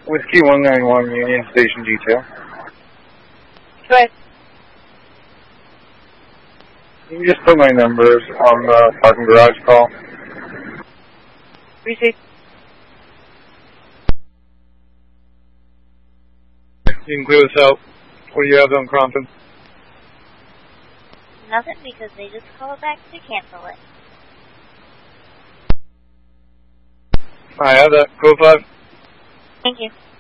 Whiskey 191 Union Station Detail. Go ahead. You can just put my numbers on the parking garage call. Receive. You can clear this out. What do you have on Crompton? Nothing, because they just called back to cancel it. I have that. Code 5. Thank you.